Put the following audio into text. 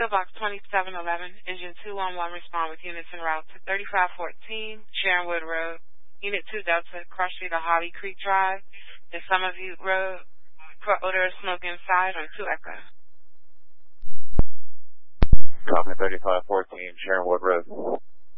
Box 2711, Engine 211, respond with units en route to 3514 Sharonwood Road, Unit 2 Delta, Cross Street to Holly Creek Drive, and Summerview Road, for odor of smoke inside on 2 Echo. Copy 3514 Sharonwood Road.